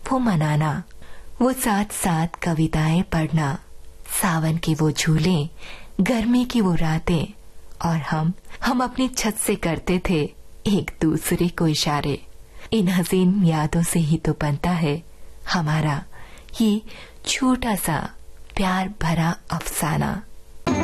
वो मनाना, वो साथ साथ कविताएं पढ़ना, सावन के वो झूले, गर्मी की वो रातें, और हम अपनी छत से करते थे एक दूसरे को इशारे। इन हसीन यादों से ही तो बनता है हमारा ये छोटा सा प्यार भरा अफसाना।